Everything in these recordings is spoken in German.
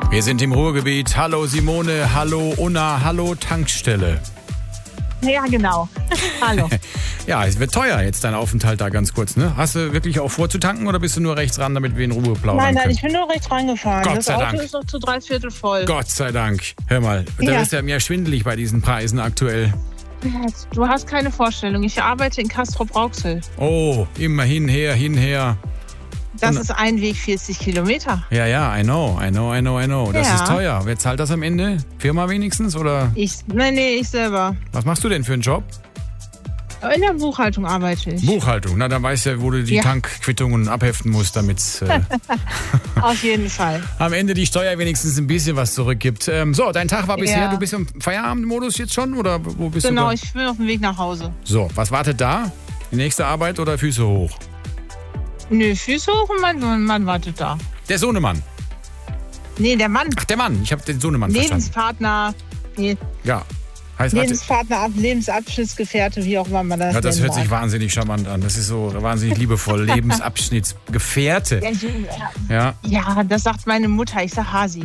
Wir sind im Ruhrgebiet. Hallo Simone, hallo Unna, hallo Tankstelle. Ja, genau. Hallo. Ja, es wird teuer jetzt dein Aufenthalt da ganz kurz, ne? Hast du wirklich auch vor zu tanken oder bist du nur rechts ran, damit wir in Ruhe plaudern können? Nein, ich bin nur rechts rangefahren. Gott sei Dank. Das Auto ist noch zu 3/4 voll. Gott sei Dank. Hör mal, da ist ja mir schwindelig bei diesen Preisen aktuell. Du hast keine Vorstellung. Ich arbeite in Castrop-Rauxel. Oh, immer hinher. Das ist ein Weg 40 Kilometer. Ja, I know. Das Ja. ist teuer. Wer zahlt das am Ende? Firma wenigstens, oder? Ich selber. Was machst du denn für einen Job? In der Buchhaltung arbeite ich. Buchhaltung. Na, dann weißt du ja, wo du die Tankquittungen abheften musst, damit Auf jeden Fall. am Ende die Steuer wenigstens ein bisschen was zurückgibt. So, dein Tag war bisher, Ja. du bist im Feierabendmodus jetzt schon, oder wo bist du? Genau, da? ich bin auf dem Weg nach Hause. So, was wartet da? Die nächste Arbeit oder Füße hoch? Nö, Füße hoch und mein Mann wartet da. Der Sohnemann. Nee, der Mann. Ach, der Mann. Ich habe den Sohnemann verstanden. Lebenspartner. Nee, Ja. Heißt, Lebenspartner, Lebensabschnittsgefährte, wie auch immer man das ja, das nennen hört sich mag. wahnsinnig charmant an. Das ist so wahnsinnig liebevoll. Lebensabschnittsgefährte. Ja. Ja, das sagt meine Mutter. Ich sag Hasi.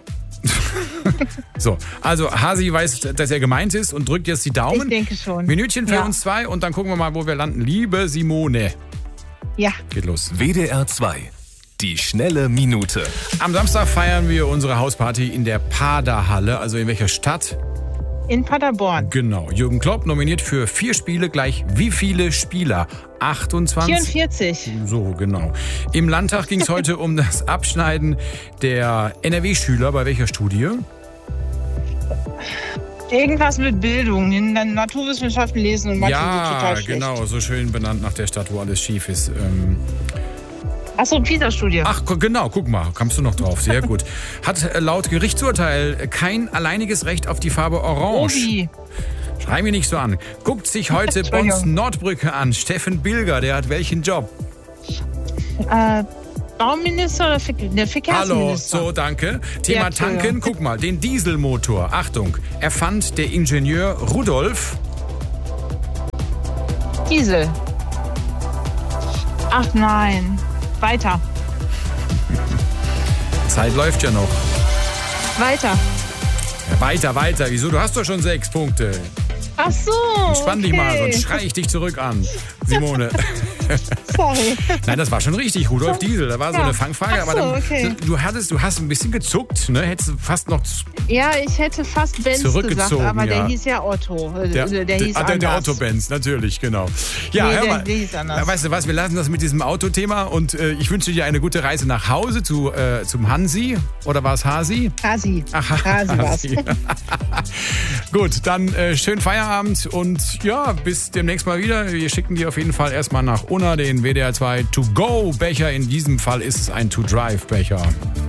So, also Hasi weiß, dass er gemeint ist und drückt jetzt die Daumen. Ich denke schon. Minütchen für Ja. uns zwei und dann gucken wir mal, wo wir landen. Liebe Simone. Ja. Geht los. WDR 2. Die schnelle Minute. Am Samstag feiern wir unsere Hausparty in der Paderhalle. Also in welcher Stadt? In Paderborn. Genau. Jürgen Klopp nominiert für 4 Spiele gleich wie viele Spieler? 28? 44. So, genau. Im Landtag ging es heute um das Abschneiden der NRW-Schüler. Bei welcher Studie? Irgendwas mit Bildung. In der Naturwissenschaften lesen und Mathe sind Ja, total schlecht. genau. So schön benannt nach der Stadt, wo alles schief ist. Achso, PISA-Studie. Ach, genau, guck mal, kommst du noch drauf, sehr gut. Hat laut Gerichtsurteil kein alleiniges Recht auf die Farbe Orange. Obi. Schrei mich nicht so an. Guckt sich heute Entschuldigung. Bonns Nordbrücke an. Steffen Bilger, der hat welchen Job? Bauminister oder der Hallo, Verkehrsminister? so, danke. Thema Entschuldigung. Tanken, guck mal, den Dieselmotor. Achtung, erfand der Ingenieur Rudolf. Diesel. Ach nein. Weiter. Zeit läuft ja noch. Weiter. Ja, weiter. Wieso? Du hast doch schon 6 Punkte. Ach so. Entspann dich mal, sonst schrei ich dich zurück an, Simone. Sorry. Nein, das war schon richtig, Rudolf Diesel. Da war so Ja. eine Fangfrage. Ach so, aber okay. du hast ein bisschen gezuckt, ne? Hättest du fast noch Ja, ich hätte fast Benz Zurückgezogen, gesagt, aber ja. der hieß ja Otto. Der hieß der anders. Otto-Benz, natürlich, genau. Ja, Nee, hör der mal. hieß anders. Weißt du was, wir lassen das mit diesem Autothema und ich wünsche dir eine gute Reise nach Hause zum Hansi. Oder war es Hasi? Hasi. Ach, Hasi war's. Hasi. Gut, dann schönen Feierabend und ja, bis demnächst mal wieder. Wir schicken dir auf jeden Fall erstmal nach Unna den WDR 2 To-Go-Becher. In diesem Fall ist es ein To-Drive-Becher.